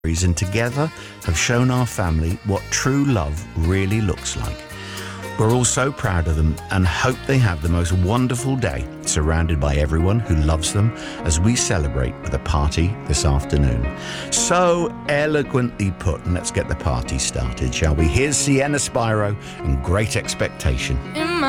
and together have shown our family what true love really looks like. We're all so proud of them and hope they have the most wonderful day surrounded by everyone who loves them as we celebrate with a party this afternoon. So eloquently put, and let's get the party started, shall we? Here's Sienna Spyro and Great Expectation.